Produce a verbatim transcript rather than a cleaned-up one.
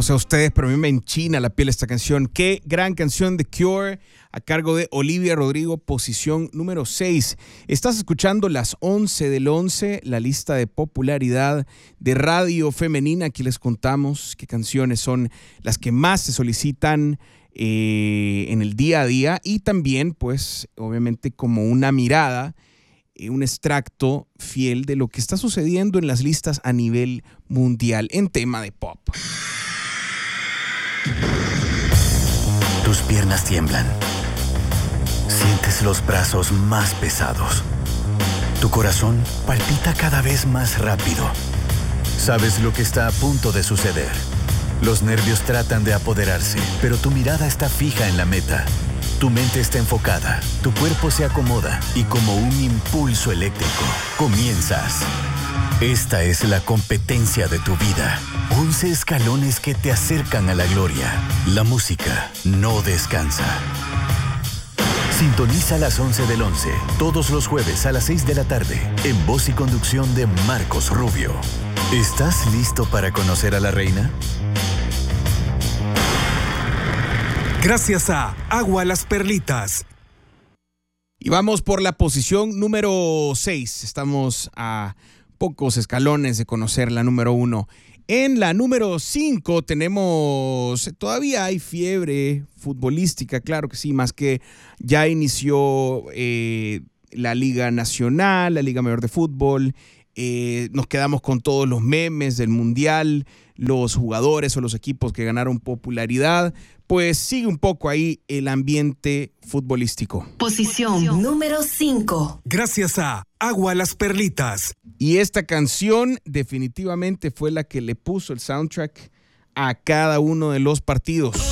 no sé a ustedes, pero a mí me enchina la piel esta canción. Qué gran canción de Cure a cargo de Olivia Rodrigo, posición número seis. Estás escuchando las once del once, la lista de popularidad de Radio Femenina. Aquí les contamos qué canciones son las que más se solicitan eh, en el día a día y también, pues, obviamente como una mirada, eh, un extracto fiel de lo que está sucediendo en las listas a nivel mundial en tema de pop. Tus piernas tiemblan. Sientes los brazos más pesados. Tu corazón palpita cada vez más rápido. Sabes lo que está a punto de suceder. Los nervios tratan de apoderarse, pero tu mirada está fija en la meta. Tu mente está enfocada, tu cuerpo se acomoda y como un impulso eléctrico, comienzas. Esta es la competencia de tu vida. once escalones que te acercan a la gloria. La música no descansa. Sintoniza las once del once, todos los jueves a las seis de la tarde, en voz y conducción de Marcos Rubio. ¿Estás listo para conocer a la reina? Gracias a Agua Las Perlitas. Y vamos por la posición número seis. Estamos a pocos escalones de conocer la número uno. En la número cinco tenemos, todavía hay fiebre futbolística, claro que sí, más que ya inició eh, la Liga Nacional, la Liga Mayor de Fútbol, eh, nos quedamos con todos los memes del Mundial, los jugadores o los equipos que ganaron popularidad, pues sigue un poco ahí el ambiente futbolístico. Posición número cinco. Gracias a Agua Las Perlitas. Y esta canción definitivamente fue la que le puso el soundtrack a cada uno de los partidos.